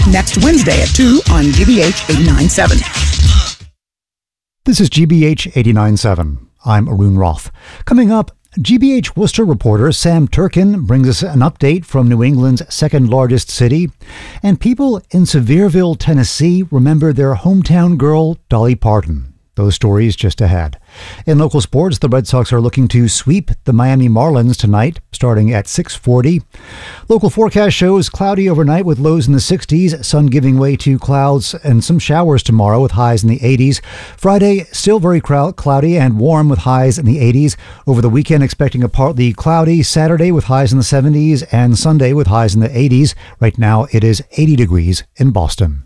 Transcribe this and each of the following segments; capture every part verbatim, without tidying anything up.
next Wednesday at two on G B H eighty-nine point seven. This is G B H eighty-nine point seven. I'm Arun Roth. Coming up, G B H Worcester reporter Sam Turkin brings us an update from New England's second largest city. And people in Sevierville, Tennessee remember their hometown girl, Dolly Parton. Those stories just ahead. In local sports, the Red Sox are looking to sweep the Miami Marlins tonight, starting at six forty. Local forecast shows cloudy overnight with lows in the sixties, sun giving way to clouds and some showers tomorrow with highs in the eighties. Friday, still very cloudy and warm with highs in the eighties. Over the weekend, expecting a partly cloudy Saturday with highs in the seventies and Sunday with highs in the eighties. Right now, it is eighty degrees in Boston.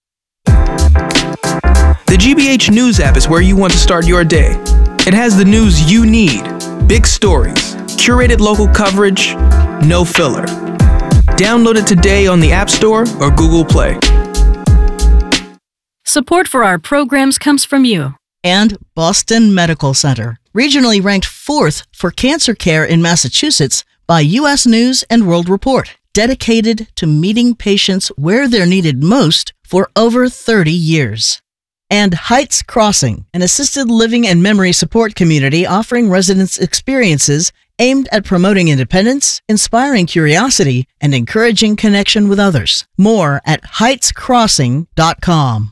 The G B H News app is where you want to start your day. It has the news you need, big stories, curated local coverage, no filler. Download it today on the App Store or Google Play. Support for our programs comes from you. And Boston Medical Center, regionally ranked fourth for cancer care in Massachusetts by U S News and World Report, dedicated to meeting patients where they're needed most for over thirty years. And Heights Crossing, an assisted living and memory support community offering residents experiences aimed at promoting independence, inspiring curiosity, and encouraging connection with others. More at heights crossing dot com.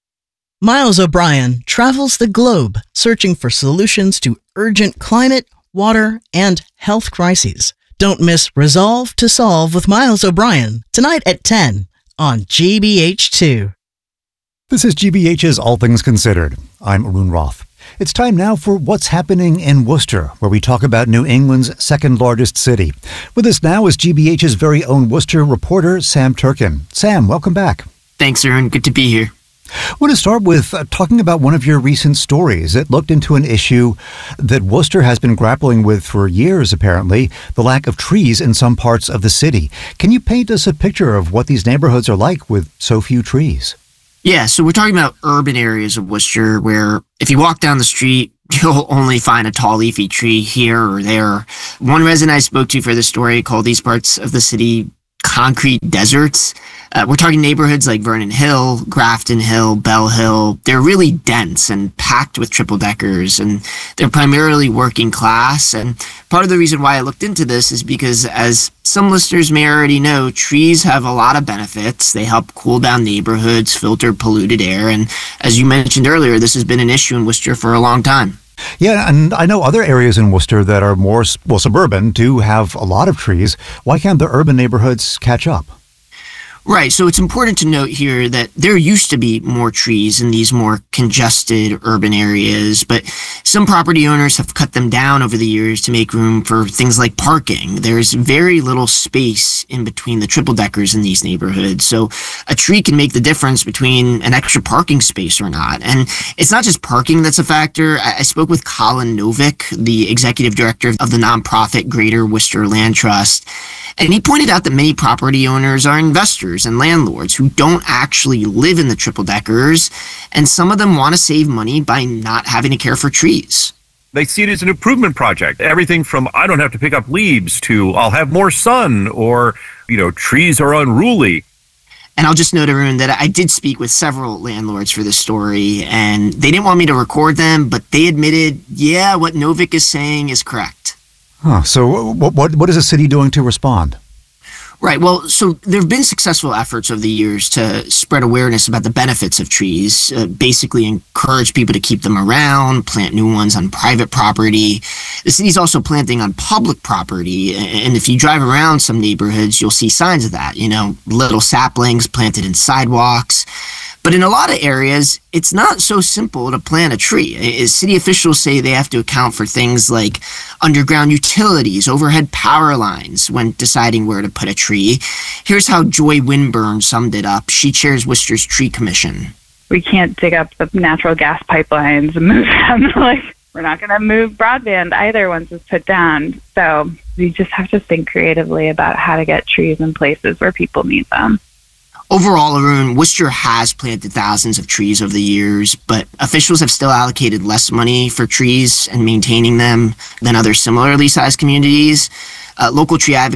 Miles O'Brien travels the globe searching for solutions to urgent climate, water, and health crises. Don't miss Resolve to Solve with Miles O'Brien tonight at ten on G B H two. This is G B H's All Things Considered. I'm Arun Roth. It's time now for What's Happening in Worcester, where we talk about New England's second largest city. With us now is G B H's very own Worcester reporter, Sam Turkin. Sam, welcome back. Thanks, Arun. Good to be here. I want to start with uh, talking about one of your recent stories. It looked into an issue that Worcester has been grappling with for years, apparently, the lack of trees in some parts of the city. Can you paint us a picture of what these neighborhoods are like with so few trees? Yeah, so we're talking about urban areas of Worcester where if you walk down the street, you'll only find a tall leafy tree here or there. One resident I spoke to for this story called these parts of the city concrete deserts. Uh, we're talking neighborhoods like Vernon Hill, Grafton Hill, Bell Hill. They're really dense and packed with triple deckers, and they're primarily working class. And part of the reason why I looked into this is because, as some listeners may already know, trees have a lot of benefits. They help cool down neighborhoods, filter polluted air, and as you mentioned earlier, this has been an issue in Worcester for a long time. Yeah, and I know other areas in Worcester that are more, well, suburban do have a lot of trees. Why can't the urban neighborhoods catch up? Right. So it's important to note here that there used to be more trees in these more congested urban areas, but some property owners have cut them down over the years to make room for things like parking. There's very little space in between the triple deckers in these neighborhoods. So a tree can make the difference between an extra parking space or not. And it's not just parking that's a factor. I spoke with Colin Novick, the executive director of the nonprofit Greater Worcester Land Trust, and he pointed out that many property owners are investors and landlords who don't actually live in the triple deckers, and some of them want to save money by not having to care for trees. They see it as an improvement project. Everything from I don't have to pick up leaves to I'll have more sun, or, you know, trees are unruly. And I'll just note, Arun, that I did speak with several landlords for this story, and they didn't want me to record them, but they admitted, yeah, what Novick is saying is correct. Huh. So what, what what is the city doing to respond? Right. Well, so there have been successful efforts over the years to spread awareness about the benefits of trees, uh, basically encourage people to keep them around, plant new ones on private property. The city's also planting on public property. And if you drive around some neighborhoods, you'll see signs of that, you know, little saplings planted in sidewalks. But in a lot of areas, it's not so simple to plant a tree. City officials say they have to account for things like underground utilities, overhead power lines when deciding where to put a tree. Here's how Joy Winburn summed it up. She chairs Worcester's Tree Commission. We can't dig up the natural gas pipelines and move them. Like, we're not going to move broadband either once it's put down. So we just have to think creatively about how to get trees in places where people need them. Overall, Arun, Worcester has planted thousands of trees over the years, but officials have still allocated less money for trees and maintaining them than other similarly sized communities. Uh, local tree advocates